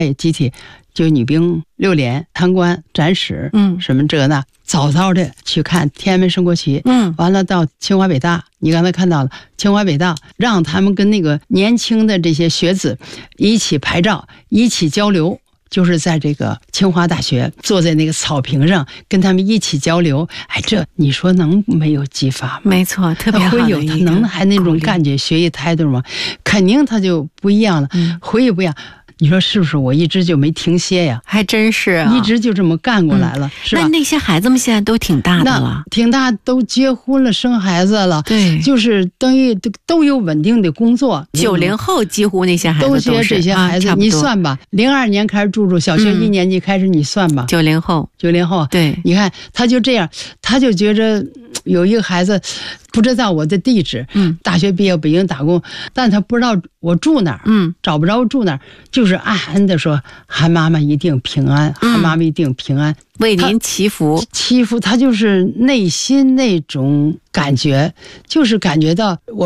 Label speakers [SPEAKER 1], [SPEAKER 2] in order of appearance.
[SPEAKER 1] 集体就女兵6连参观展史，什么这那，早早的去看天安门升国旗，完了到清华北大，你刚才看到了清华北大，让他们跟那个年轻的这些学子一起拍照，一起交流。就是在这个清华大学坐在那个草坪上跟他们一起交流，这你说能没有激发吗？
[SPEAKER 2] 没错，特别好的一个
[SPEAKER 1] 会有，他能还那种感觉学习态度吗？肯定他就不一样了，回忆不一样。你说是不是？我一直就没停歇呀，
[SPEAKER 2] 还真是啊，
[SPEAKER 1] 一直就这么干过来了，是吧？
[SPEAKER 2] 那些孩子们现在都挺大的了，
[SPEAKER 1] 挺大，都结婚了，生孩子了，
[SPEAKER 2] 对，
[SPEAKER 1] 就是等于都有稳定的工作。
[SPEAKER 2] 90后几乎那些孩子
[SPEAKER 1] 都是这些孩子，你算吧，02年开始住小学1年级开始，你算吧
[SPEAKER 2] ，90后，
[SPEAKER 1] 对，你看他就这样，他就觉着有一个孩子不知道我的地址，大学毕业北京打工，但他不知道我住哪儿，找不着住哪儿，就是暗暗的说韩妈妈一定平安，韩妈妈一定平安，
[SPEAKER 2] 为您祈福，
[SPEAKER 1] 他就是内心那种感觉，就是感觉到我